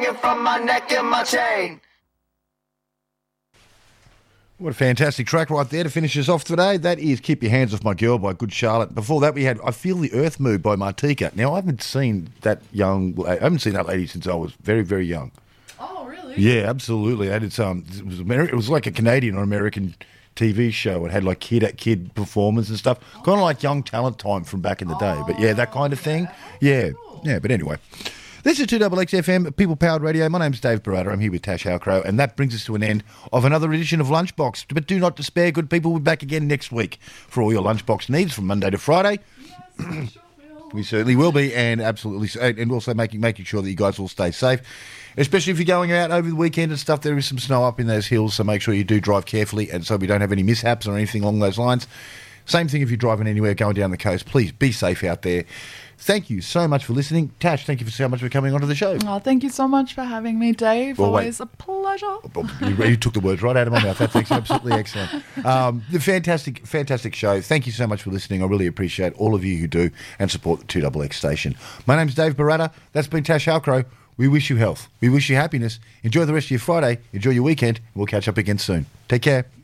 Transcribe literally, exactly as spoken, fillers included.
hanging from my neck and my chain. What a fantastic track right there to finish us off today. That is Keep Your Hands Off My Girl by Good Charlotte. Before that, we had I Feel the Earth Move by Martika. Now, I haven't seen that young... I haven't seen that lady since I was very, very young. Oh, really? Yeah, absolutely. I did some... It was, Ameri- it was like a Canadian or American T V show. It had like kid-at-kid performance and stuff. Oh. Kind of like Young Talent Time from back in the day. But yeah, that kind of thing. Yeah, yeah, but anyway... This is two X X F M, People-Powered Radio. My name's Dave Barata. I'm here with Tash Halcrow, and that brings us to an end of another edition of Lunchbox. But do not despair, good people. We'll be back again next week for all your Lunchbox needs from Monday to Friday. Yes, we sure will. We certainly will be, and absolutely, and also making making sure that you guys all stay safe, especially if you're going out over the weekend and stuff. There is some snow up in those hills, so make sure you do drive carefully, and so we don't have any mishaps or anything along those lines. Same thing if you're driving anywhere, going down the coast. Please be safe out there. Thank you so much for listening. Tash, thank you so much for coming onto the show. Oh, thank you so much for having me, Dave. Well, Always wait. a pleasure. You, you took the words right out of my mouth. That's absolutely excellent. Um, the fantastic, fantastic show. Thank you so much for listening. I really appreciate all of you who do and support the two X X station. My name's Dave Barata. That's been Tash Halcrow. We wish you health. We wish you happiness. Enjoy the rest of your Friday. Enjoy your weekend. We'll catch up again soon. Take care.